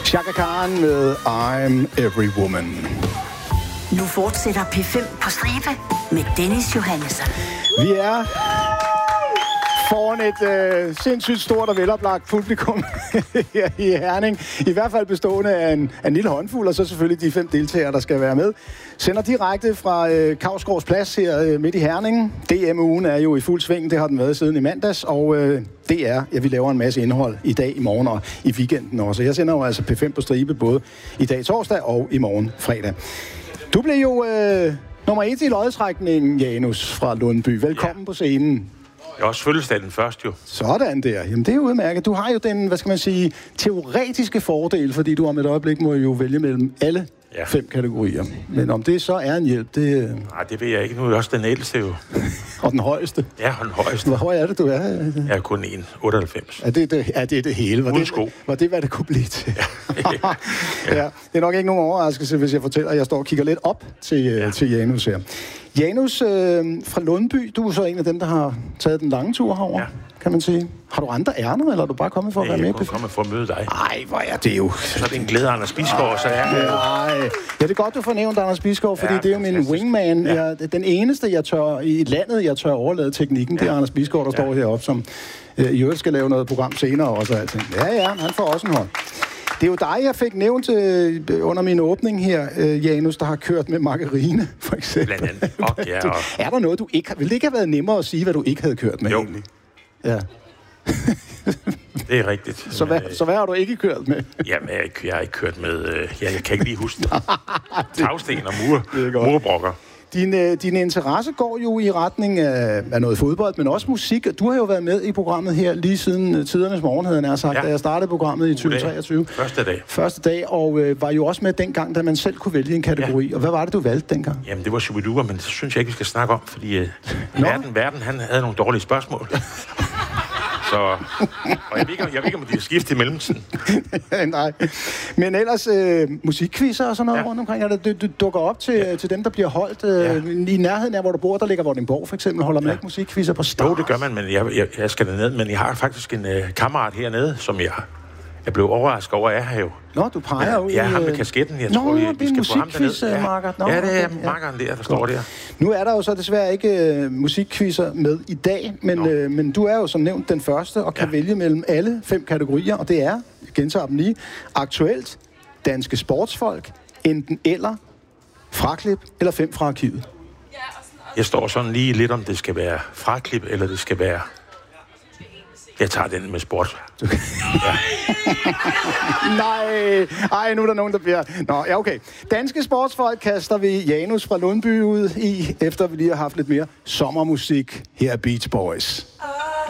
Chaka Khan med I'm Every Woman. Nu fortsætter P5 på stribe med Dennis Johannesson. Vi er foran et sindssygt stort og veloplagt publikum her i Herning. I hvert fald bestående af en lille håndfuld, og så selvfølgelig de 5 deltagere, der skal være med. Sender direkte fra Kausgaards Plads her midt i Herning. DM-ugen er jo i fuld sving, det har den været siden i mandags, og det er, vi laver en masse indhold i dag, i morgen og i weekenden også. Jeg sender jo altså P5 på stribe både i dag torsdag og i morgen fredag. Du blev jo nummer 1 i lodtrækningen, Janus fra Lundby. Velkommen på scenen. Jeg har også fødselsdag den første jo. Sådan der. Jamen det er jo udmærket. Du har jo den, hvad skal man sige, teoretiske fordel, fordi du om et øjeblik må jo vælge mellem alle 5 kategorier. Men om det så er en hjælp, det... Nej, det ved jeg ikke. Nu er jeg også den ældste jo. Og den højeste? Ja, den højeste. Hvor høj er det, du er? Jeg er kun 1,98. Er det det hele? Var det, hvad det kunne blive til? Ja. Det er nok ikke nogen overraskelse, hvis jeg fortæller, at jeg står og kigger lidt op til Janus her. Janus fra Lundby, du er så en af dem, der har taget den lange tur herover, kan man sige. Har du andre ærner, eller er du bare kommet for at være med? Jeg er kommet for at møde dig. Nej, hvor er det jo... Så er det en glæde, Anders Bisgaard, så er det... Nej, det er godt, du får nævnt Anders Bisgaard, fordi det er jo min wingman. Ja. Den eneste, jeg tør overlade teknikken, det er Anders Bisgaard, der står heroppe, som i øvrigt skal lave noget program senere også. Ja, han får også en hånd. Det er jo dig, jeg fik nævnt under min åbning her, Janus, der har kørt med margarine, for eksempel. Blandt andet. Er der noget, du ikke har... Ville det ikke have været nemmere at sige, hvad du ikke havde kørt med egentlig? Ja. Det er rigtigt. Så hvad har du ikke kørt med? Jamen, jeg har ikke kørt med... jeg kan ikke lige huske det. Tagsten og murbrokker. Din interesse går jo i retning af noget fodbold, men også musik. Du har jo været med i programmet her lige siden tidernes morgen, havde jeg sagt, da jeg startede programmet i 2023. Første dag, og var jo også med dengang, da man selv kunne vælge en kategori. Og hvad var det, du valgte dengang? Jamen, det var Shubidua, men det synes jeg ikke, vi skal snakke om, fordi verden, han havde nogle dårlige spørgsmål. Så, og jeg ved ikke, om de har skiftet i mellemtiden. Nej. Men ellers musikquizzer og sådan noget rundt omkring. Du dukker op til dem, der bliver holdt i nærheden af, hvor du bor. Der ligger Vordingborg for eksempel. Holder man ikke musikquizzer på start? Jo, det gør man, men jeg skal derned. Men jeg har faktisk en kammerat hernede, som jeg blev overrasket over, at jeg har jo. Nå, du peger ud. Ja, ham med kasketten. Jeg tror, vi skal få ham derned. Marker. Ja, det er markeren der står der. Nu er der jo så desværre ikke musikquizzer med i dag, men du er jo som nævnt den første, og kan vælge mellem alle 5 kategorier, og det er, jeg gentager dem lige, aktuelt, danske sportsfolk, enten eller, fraklip eller 5 fra arkivet. Jeg står sådan lige lidt om det skal være fraklip, eller det skal være... Jeg tager den med sport. Nej, nu er der nogen, der bliver... Nå, ja, okay. Danske sportsfolk kaster vi Janus fra Lundby ud i, efter vi lige har haft lidt mere sommermusik her Beach Boys.